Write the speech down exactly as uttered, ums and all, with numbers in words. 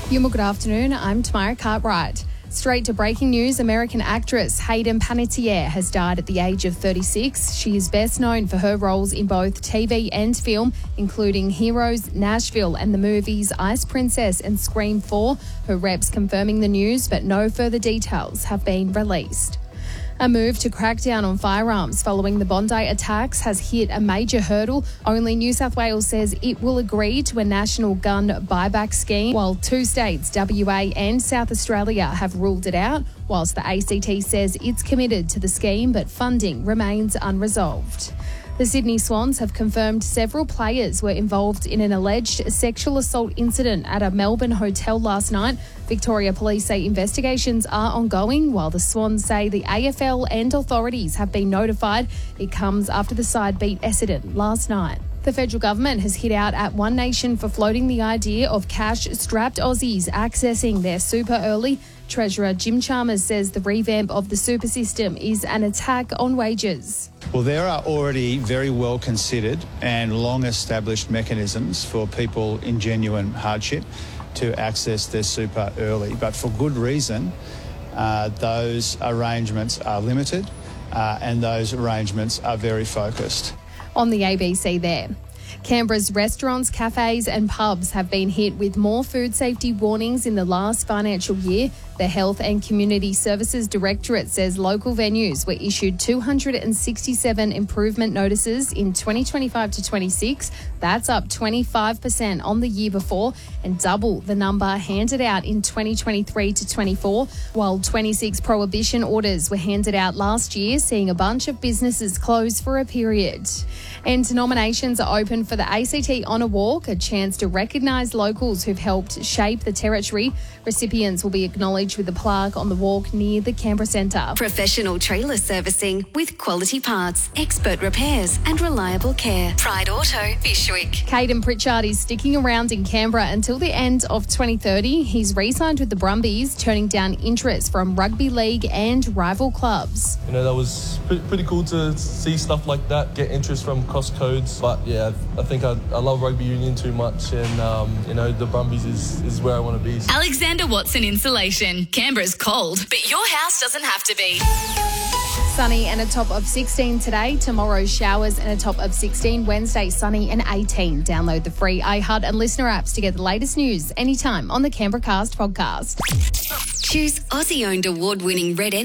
Yuma, good afternoon. I'm Tamara Cartwright. Straight to breaking news, American actress Hayden Panettiere has died at the age of thirty-six. She is best known for her roles in both T V and film, including Heroes, Nashville and the movies Ice Princess and Scream four. Her reps confirming the news, but no further details have been released. A move to crack down on firearms following the Bondi attacks has hit a major hurdle. Only New South Wales says it will agree to a national gun buyback scheme, while two states, W A and South Australia, have ruled it out, whilst the A C T says it's committed to the scheme, but funding remains unresolved. The Sydney Swans have confirmed several players were involved in an alleged sexual assault incident at a Melbourne hotel last night. Victoria Police say investigations are ongoing, while the Swans say the A F L and authorities have been notified. It comes after the side beat Essendon last night. The federal government has hit out at One Nation for floating the idea of cash-strapped Aussies accessing their super early. Treasurer Jim Chalmers says the revamp of the super system is an attack on wages. Well, there are already very well considered and long established mechanisms for people in genuine hardship to access their super early, but for good reason. Uh, those arrangements are limited uh, and those arrangements are very focused. On the A B C there. Canberra's restaurants, cafes and pubs have been hit with more food safety warnings in the last financial year. The Health and Community Services Directorate says local venues were issued two hundred sixty-seven improvement notices in twenty twenty-five to twenty-six. That's up twenty-five percent on the year before and double the number handed out in twenty twenty-three to twenty-four, while twenty-six prohibition orders were handed out last year, seeing a bunch of businesses close for a period. And nominations are open for the A C T Honour Walk, a chance to recognise locals who've helped shape the territory. Recipients will be acknowledged with a plaque on the walk near the Canberra Centre. Professional trailer servicing with quality parts, expert repairs and reliable care. Pride Auto, Fishwick. Caden Pritchard is sticking around in Canberra until the end of twenty thirty. He's re-signed with the Brumbies, turning down interest from rugby league and rival clubs. You know, that was pretty, pretty cool to see stuff like that, get interest from cross codes. But yeah, I think I, I love rugby union too much, and um, you know, the Brumbies is, is where I want to be. Alexander Watson Insulation. Canberra's cold, but your house doesn't have to be. Sunny and a top of sixteen today. Tomorrow, showers and a top of sixteen. Wednesday, sunny and eighteen. Download the free iHeart and Listener apps to get the latest news anytime on the Canberra Cast podcast. Choose Aussie-owned award-winning Red